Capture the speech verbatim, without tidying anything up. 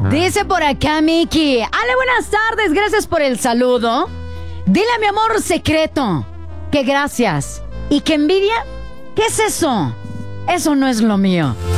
Dice por acá Miki. Ale, buenas tardes, gracias por el saludo. Dile a mi amor secreto que gracias. ¿Y que envidia? ¿Qué es eso? Eso no es lo mío.